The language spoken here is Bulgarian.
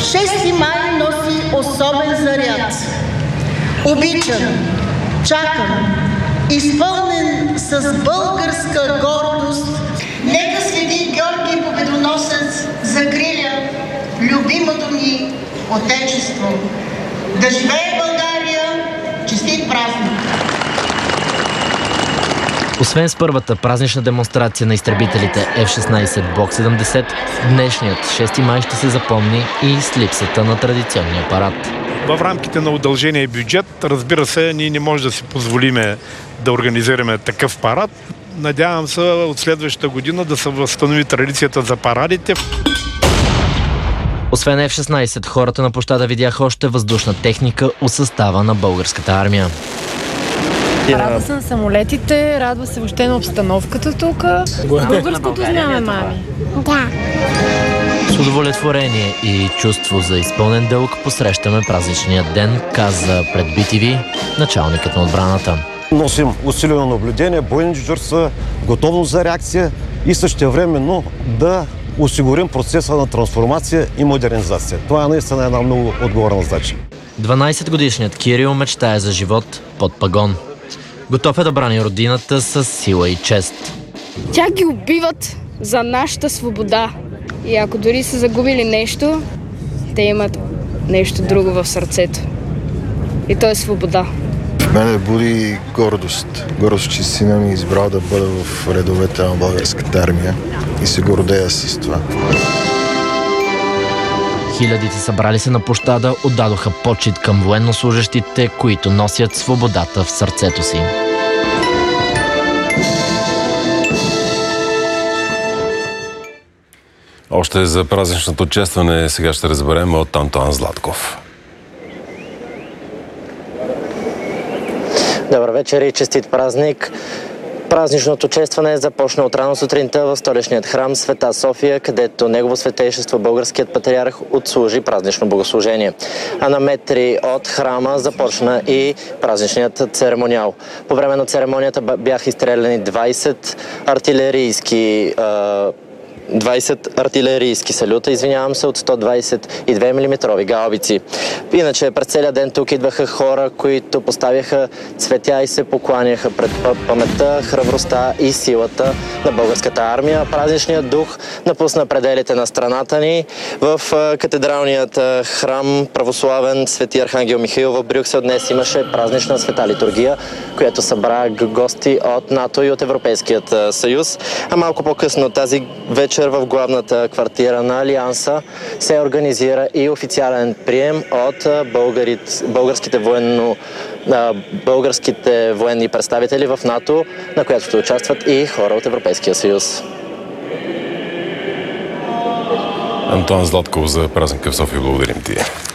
6 май носи особен заряд. Обичан, чакан, изпълнен с българска гордост. Нека Свети Георги Победоносец закриля любимото ни Отечество. Да живее България! Честит празник! Освен с първата празнична демонстрация на изтребителите F-16 Block 70, днешният 6 май ще се запомни и с липсата на традиционния парад. В рамките на удължения бюджет, разбира се, ние не можем да си позволиме да организираме такъв парад. Надявам се от следващата година да се възстанови традицията за парадите. Освен F-16, хората на площада видяха още въздушна техника от състава на българската армия. Радва се на самолетите, радва се въобще на обстановката тук. Българското знаме, мами. Да. С удовлетворение и чувство за изпълнен дълг посрещаме празничния ден, каза пред BTV началникът на отбраната. Носим усилено наблюдение, бойни дежурства, готовност за реакция и същевременно да осигурим процеса на трансформация и модернизация. Това е наистина една много отговорна задача. 12-годишният Кирил мечтае за живот под пагон. Готов е да брани родината с сила и чест. Тя ги убиват за нашата свобода. И ако дори са загубили нещо, те имат нещо друго в сърцето. И то е свобода. В мене буди гордост. Гордост, че сина ми избрал да бъда в редовете на българската армия и се гордея с това. Хилядите събрали се на площада отдадоха почит към военнослужещите, които носят свободата в сърцето си. Още за празничното честване сега ще разберем от Антон Златков. Добър вечер и честит празник! Празничното честване започна от рано сутринта в столичният храм Света София, където Негово Светейшество българският патриарх отслужи празнично богослужение. А на метри от храма започна и празничният церемониал. По време на церемонията бяха изстреляни 20 артилерийски салюта, от 122 мм гаубици. Иначе през целия ден тук идваха хора, които поставяха цветя и се покланяха пред паметта, храбростта и силата на българската армия. Празничният дух напусна пределите на страната ни. В катедралният храм православен Свети Архангел Михаил в Брюксел днес имаше празнична света литургия, която събра гости от НАТО и от Европейският съюз. А малко по-късно тази вечер в главната квартира на Алианса се организира и официален прием от българските военни представители в НАТО, на която ще участват и хора от Европейския съюз. Антон Златков за празника в София. Благодарим ти.